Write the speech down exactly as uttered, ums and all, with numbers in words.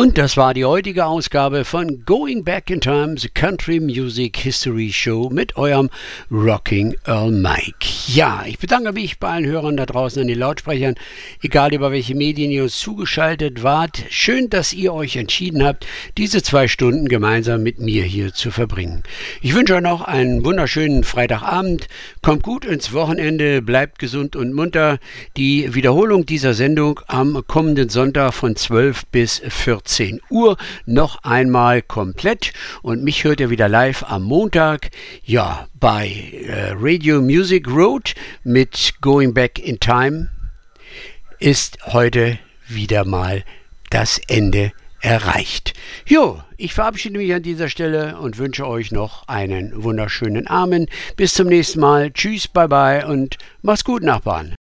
Und das war die heutige Ausgabe von Going Back in Time, the Country Music History Show mit eurem Rocking Earl Mike. Ja, ich bedanke mich bei allen Hörern da draußen an den Lautsprechern, egal über welche Medien ihr uns zugeschaltet wart. Schön, dass ihr euch entschieden habt, diese zwei Stunden gemeinsam mit mir hier zu verbringen. Ich wünsche euch noch einen wunderschönen Freitagabend. Kommt gut ins Wochenende, bleibt gesund und munter. Die Wiederholung dieser Sendung am kommenden Sonntag von zwölf bis vierzehn Uhr noch einmal komplett, und mich hört ihr wieder live am Montag, ja, bei äh, Radio Music Road mit Going Back in Time. Ist heute wieder mal das Ende erreicht. Jo, ich verabschiede mich an dieser Stelle und wünsche euch noch einen wunderschönen Abend. Bis zum nächsten Mal. Tschüss, bye bye und macht's gut, Nachbarn.